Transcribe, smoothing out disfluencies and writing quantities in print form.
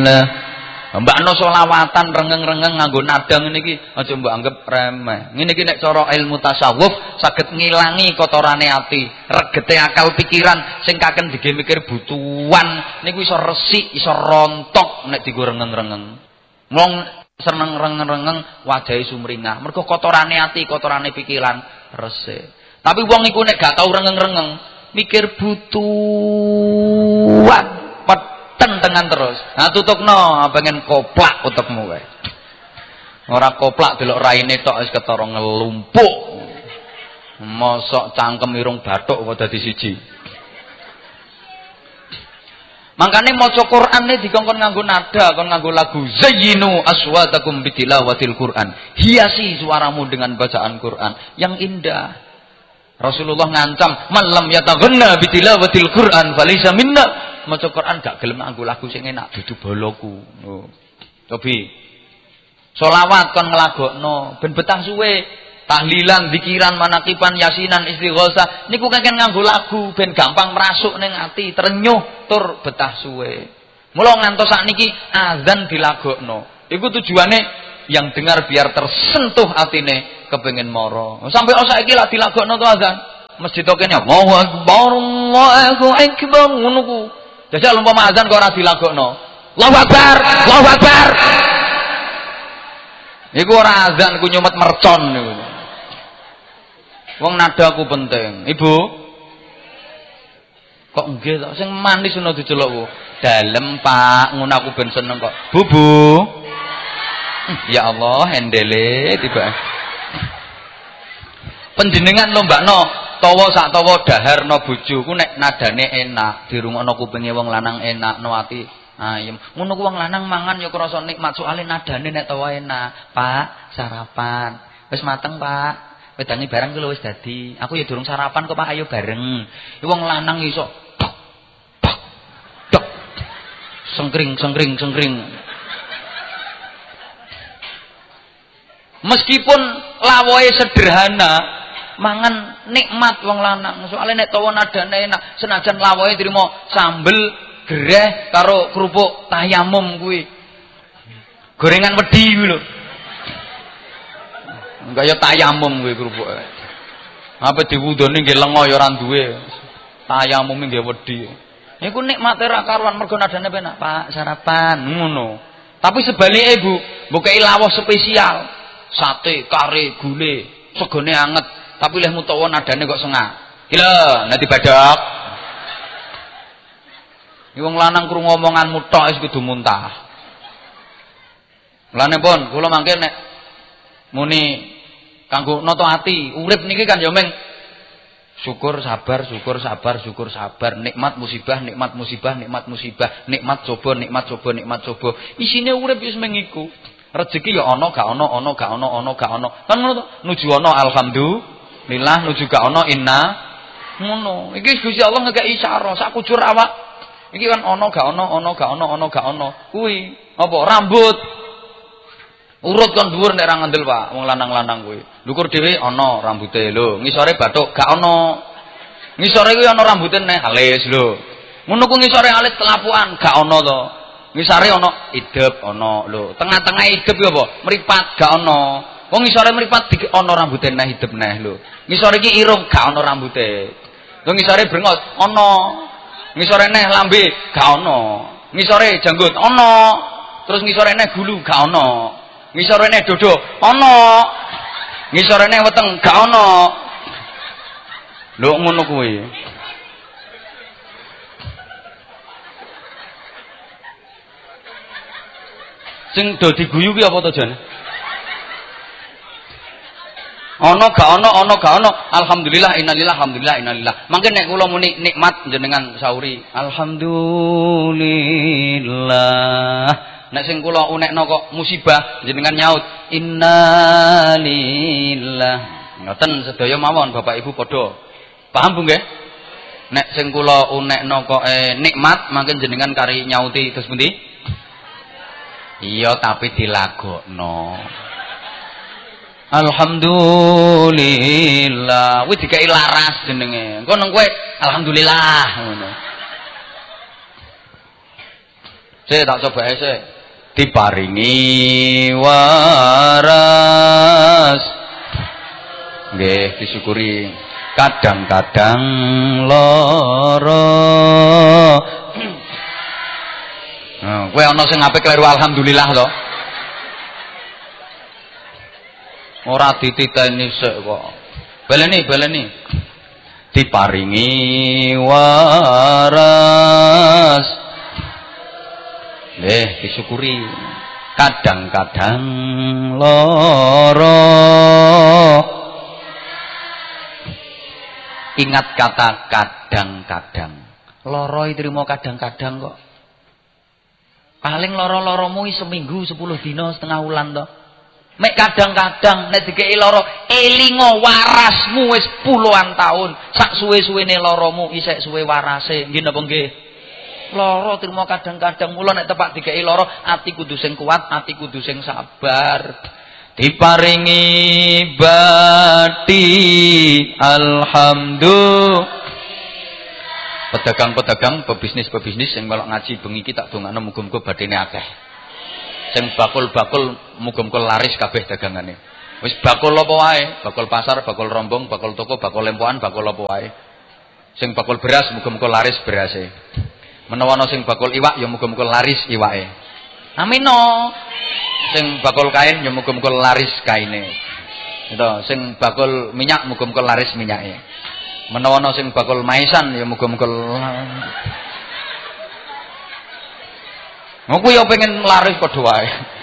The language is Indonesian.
Mbak no solawatan rengeng-rengeng nganggo nada ngene iki aja mbok anggap remeh. Ngene iki nek cara ilmu tasawuf saged ngilangi kotorane ati, regete akal pikiran sing kaken dige mikir butuhan niku iso resik, iso rontok nek digo rengeng-rengeng. Wong seneng rengeng-rengeng wajahe sumringah. Mergo kotorane ati, kotorane pikiran resik. Tapi wong iku nek gak tau rengeng-rengeng mikir butuhan tengan terus. Nah tutupno pengen koplak utekmu kae. Ora koplak delok raine tok wis ketara ngelumpuk. Mosok cangkem irung bathuk kok dadi siji. Mangkane maca Qur'ane dikongkon nganggo nada, kon nganggo lagu. Zayyinu aswatakum bitilawatil Qur'an. Hiasi suaramu dengan bacaan Qur'an yang indah. Rasulullah ngancam, "Man lam yataghanna bitilawatil Qur'an falaysa minna." Maca Quran gak gelem nganggo lagu sing enak dudu boloku. Oh. Cobi. Selawat kon nglagokno ben betah suwe. Tahlilan, zikiran, manakipan, yasinan, istighosah niku kakek nganggo lagu ben gampang merasuk ning ati, terenyuh tur betah suwe. Mula ngantos sakniki azan dilagokno. Iku tujuane yang dengar biar tersentuh atine kepengin mara. Sampai saiki lak dilagokno to azan. Masjid kene Allahu Akbar, Allahu Akbar ngono ku. Jajal umpama azan kok ora dilagokno. Allahu Akbar, Allahu Akbar. Iku ora azan ku nyumet mercon niku. Wong nadaku penting. Ibu. Kok nggih to sing manis ngono dicelukku. Dalem Pak, ngono aku ben seneng kok. Bu. Ya Allah, hendele tiba. Panjenengan lombakno tawa sak tawa daharno bojoku nek nadane enak, dirungokno kupinge wong lanang enak, no ati ayem. Ngono ku wong lanang mangan ya krasa nikmat soalé nadane nek tawa enak. Pak, sarapan. Wis mateng, Pak. Wedani barang ku wis dadi. Aku ya durung sarapan kok, Pak, ayo bareng. Wong lanang iso dok. Sengkring. Meskipun lawoe sederhana, mangan nikmat wong lanang. Soalnya nek tawa nadane enak, senajan lawoe trimo sambel, gereh karo kerupuk tayamum kuwi. Gorengan wedi kuwi lho. Kaya tayamum kuwi kerupuk. Apa diwudoni nggih lenga ya ora duwe. Tayamum nggih wedi. Niku nikmate ra karuan mergo nadane penak, Pak, sarapan ngono. Tapi sebalike Bu, mbok kei lawuh spesial. Sate, kare, gule, segone anget. Tapi leh mutawa nadane kok sengak. Gila, nanti badak. Wong lanang krungu omonganmu tok wis kudu muntah. Lane pun kula mangke nek muni kanggo nata ati, urip niki kan ya meng syukur sabar, nikmat musibah, nikmat coba. Isine urip wis meng iku. Rezeki ya ana gak ana. Kan ngono to. Nuju ana alhamdulillah, nuju gak ana inna ngono. Iki Gusti Allah ngekeki isyarah sak kujur awak. Iki kan ana gak ana. Kuwi apa rambut. Urut kon dhuwur nek ra ngandel, Pak. Wong lanang-lanang kuwi. Lukur dhewe ana rambute lho. Ngisore bathuk gak ana. Ngisore kuwi ana rambute neh alis lho. Ngono ku ngisore alis telapukan gak ana to. Ngisore ana idep ana lho. Tengah-tengah idep ya apa? Mripat gak ana. Wong ngisore mripat ana rambute neh idep neh lho. Ngisore iki irung gak ana rambute. Wong ngisore brengos ana. Ngisore neh lambe gak ana. Ngisore janggut ana. Terus ngisore neh gulu gak ana. Ngisore neh dodo ana. Ngisore neh weteng gak ana. Lho ngono kuwi. Sing do diguyu ki apa to jan? Ana gak ana. Alhamdulillah innalillah alhamdulillah innalillah. Mangke nek kula muni nikmat jenengan sauri alhamdulillah. Nek sing kula unekno kok musibah jenengan nyaut innalillah. Ngoten sedaya mawon Bapak Ibu padha. Paham Bu nggih? Nek sing kula unekno kok nikmat mangke jenengan kari nyauti terus pundi? Iya tapi dilagokno. Alhamdulillah. Kuwi dikai laras jenenge. Engko nang kowe alhamdulillah ngono. Sik tak coba sik. Diparingi waras. Nggih, disyukuri. Kadang-kadang lara. Kowe ana sing apik kleru alhamdulillah to. Ora dititeni sik kok. Baleni. Diparingi waras. Disyukuri. Kadang-kadang lara. Ingat kata kadang-kadang. Lara diterima kadang-kadang kok. Paling lara-laramu seminggu 10 dina setengah wulan to. Mek kadang-kadang nek dikeki lara elingo warasmu wis puluhan tahun. Sak suwe-suwene laramu isek suwe warase. Nggih napa nggih? Lara trimo kadang-kadang mula nek tepak dikeki lara ati kudu sing kuat, ati kudu sing sabar. Diparingi bati alhamdulillah. Pedagang-pedagang, pebisnis-pebisnis yang melok ngaji bengi iki tak dongakno muga-muga badene akeh. Sing bakul-bakul muga-muga laris kabeh dagangane. Wis bakul apa wae, bakul pasar, bakul rombong, bakul toko, bakul lempokan, bakul apa wae. Sing bakul beras muga-muga laris berase. Menawa ana sing bakul iwak ya muga-muga laris iwake. Amin no. Sing bakul kain ya muga-muga laris kaine. Gitu. Sing bakul minyak muga-muga laris minyake. Menawa ana sing bakul maisan ya muga-muga aku ya pengen laris padha wae.